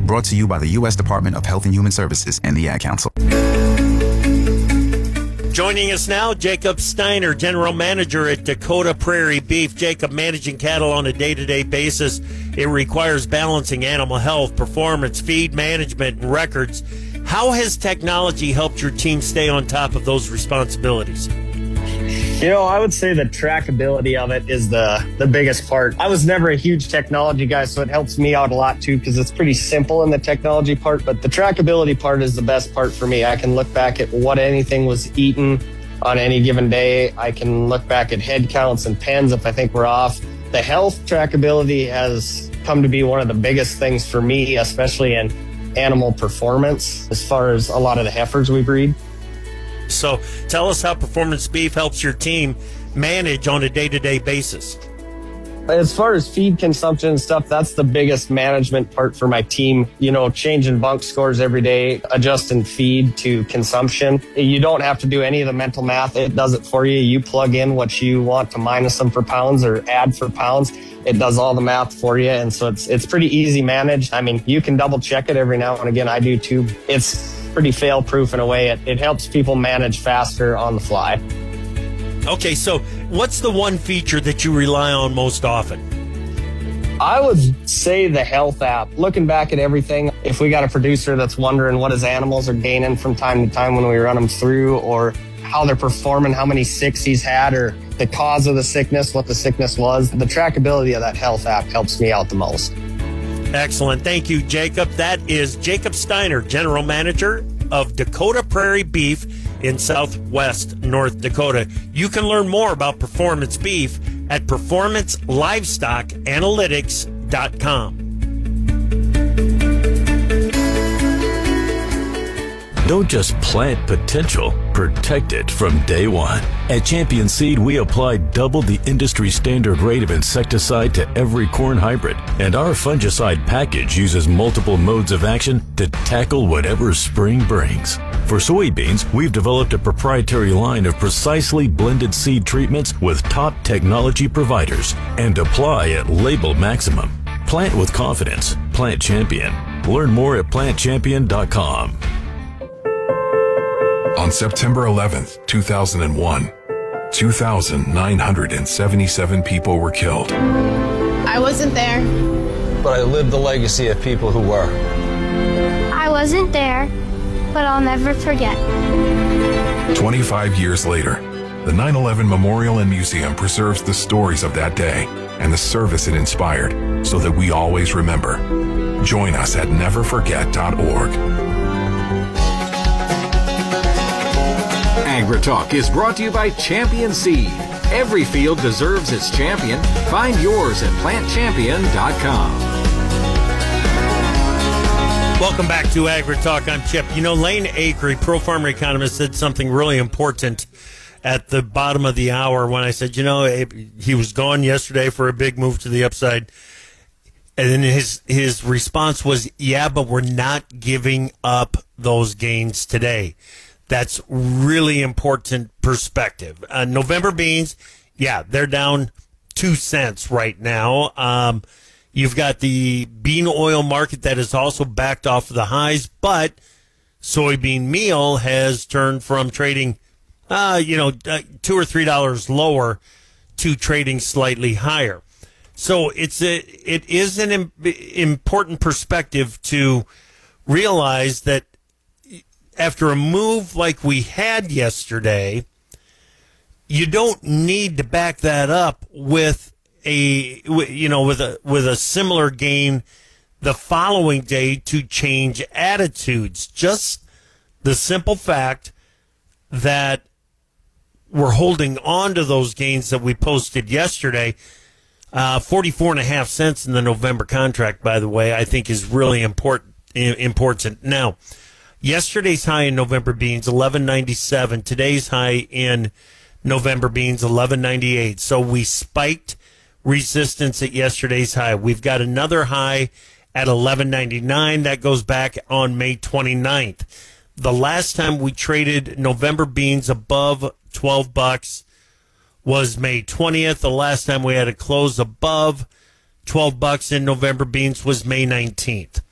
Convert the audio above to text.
Brought to you by the U.S. Department of Health and Human Services and the Ad Council. Joining us now, Jacob Steiner, General Manager at Dakota Prairie Beef. Jacob, managing cattle on a day-to-day basis, it requires balancing animal health, performance, feed management, and records. How has technology helped your team stay on top of those responsibilities? You know, I would say the trackability of it is the biggest part. I was never a huge technology guy, so it helps me out a lot too, because it's pretty simple in the technology part, but the trackability part is the best part for me. I can look back at what anything was eaten on any given day. I can look back at head counts and pens if I think we're off. The health trackability has come to be one of the biggest things for me, especially in animal performance, as far as a lot of the heifers we breed. So tell us how Performance Beef helps your team manage on a day-to-day basis. As far as feed consumption and stuff, that's the biggest management part for my team. You know, changing bunk scores every day, adjusting feed to consumption. You don't have to do any of the mental math. It does it for you. You plug in what you want to minus them for pounds or add for pounds. It does all the math for you. And so it's pretty easy managed. I mean, you can double check it every now and again. I do too. It's pretty fail-proof in a way. It helps people manage faster on the fly. Okay, so what's the one feature that you rely on most often? I would say the health app. Looking back at everything, if we got a producer that's wondering what his animals are gaining from time to time when we run them through, or how they're performing, how many sicks he's had, or the cause of the sickness, what the sickness was, the trackability of that health app helps me out the most. Excellent. Thank you, Jacob. That is Jacob Steiner, General Manager of Dakota Prairie Beef in Southwest North Dakota. You can learn more about Performance Beef at performancelivestockanalytics.com. Don't just plant potential, protect it from day one. At Champion Seed, we apply double the industry standard rate of insecticide to every corn hybrid, and our fungicide package uses multiple modes of action to tackle whatever spring brings. For soybeans, we've developed a proprietary line of precisely blended seed treatments with top technology providers, and apply at label maximum. Plant with confidence. Plant Champion. Learn more at plantchampion.com. On September 11th, 2001, 2,977 people were killed. I wasn't there. But I lived the legacy of people who were. I wasn't there, but I'll never forget. 25 years later, the 9/11 Memorial and Museum preserves the stories of that day and the service it inspired so that we always remember. Join us at neverforget.org. AgriTalk is brought to you by Champion Seed. Every field deserves its champion. Find yours at plantchampion.com. Welcome back to AgriTalk. I'm Chip. You know, Lane Acree, Pro Farmer Economist, said something really important at the bottom of the hour when I said, you know, he was gone yesterday for a big move to the upside. And then his response was, yeah, but we're not giving up those gains today. That's really important perspective. November beans, yeah, they're down 2 cents right now. You've got the bean oil market that is also backed off of the highs, but soybean meal has turned from trading, $2 or $3 lower to trading slightly higher. So it is an important perspective to realize that after a move like we had yesterday, you don't need to back that up with a similar gain the following day to change attitudes. Just the simple fact that we're holding on to those gains that we posted yesterday. 44.5 cents in the November contract, by the way, I think is really important. Now, yesterday's high in November beans, 11.97. Today's high in November beans, 11.98. So we spiked resistance at yesterday's high. We've got another high at 11.99. That goes back on May 29th. The last time we traded November beans above $12 was May 20th. The last time we had a close above $12 in November beans was May 19th.